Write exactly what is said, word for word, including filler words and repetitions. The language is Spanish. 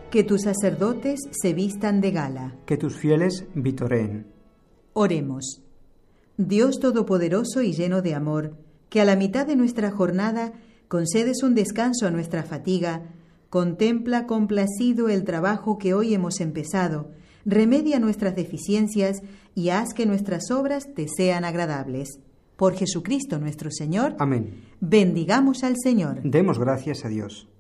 Que tus sacerdotes se vistan de gala. Que tus fieles vitoreen. Oremos. Dios Todopoderoso y lleno de amor, que a la mitad de nuestra jornada concedes un descanso a nuestra fatiga, contempla complacido el trabajo que hoy hemos empezado, remedia nuestras deficiencias y haz que nuestras obras te sean agradables. Por Jesucristo nuestro Señor. Amén. Bendigamos al Señor. Demos gracias a Dios.